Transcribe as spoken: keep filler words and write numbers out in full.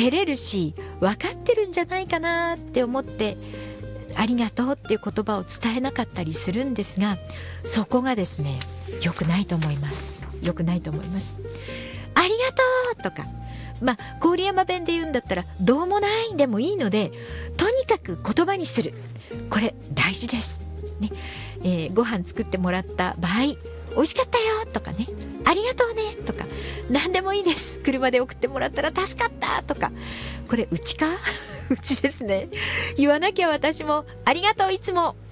照れるし分かってるんじゃないかなって思ってありがとうっていう言葉を伝えなかったりするんですが、そこがですね良くないと思います良くないと思いますありがとうとか、まあ郡山弁で言うんだったらどうもないでもいいので、とにかく言葉にする、これ大事ですね。えー、ご飯作ってもらった場合、美味しかったよとかね、ありがとうねとか、何でもいいです、車で送ってもらったら助かったとか、これうちかうちですね。言わなきゃ私もありがとういつも